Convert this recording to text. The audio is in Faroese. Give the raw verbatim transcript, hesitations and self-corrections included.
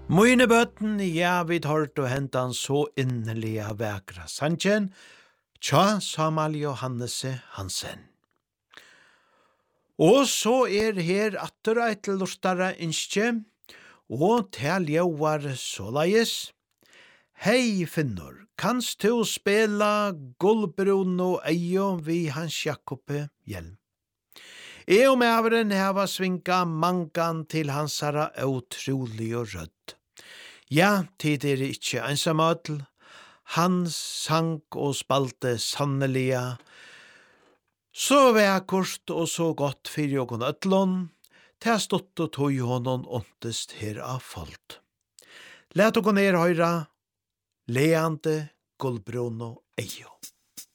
Mine bøtten, ja, vi tar til å hente han så innerlig av vekra sannsjen, tja Samuel Johannese Hansen. Og så er her atter eit lustare innskje, og til jauar såleis. Hei, Finnur, kanst du spela Gullbruno Eio vi Hans Jakobe Hjelm? Jeg og meveren hava svinga mangan til hansara utrolig og rødd. Ja, tid er ikkje ensamødel. Han sang og spalte sannelia. Så vekkort og så godt fyrir jokken ødlån, til stått og tog honom åntest her av folk. Let okko ner høyra, leande Gullbruno Eio.